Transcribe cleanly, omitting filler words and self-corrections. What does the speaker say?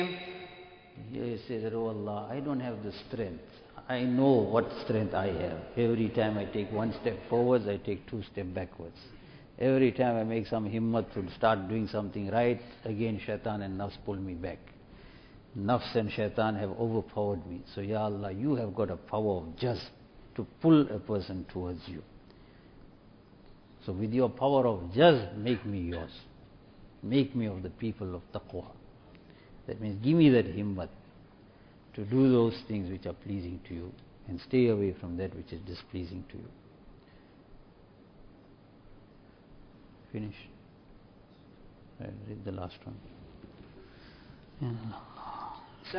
He says that, oh Allah, I don't have the strength. I know what strength I have. Every time I take one step forwards, I take two steps backwards. Every time I make some himmat to start doing something right, again shaitan and nafs pull me back. Nafs and shaitan have overpowered me. So Ya Allah, you have got a power of just to pull a person towards you. So with your power of just, make me yours. Make me of the people of taqwa. That means give me that himmat to do those things which are pleasing to you and stay away from that which is displeasing to you. Finish. Right, read the last one. Yeah.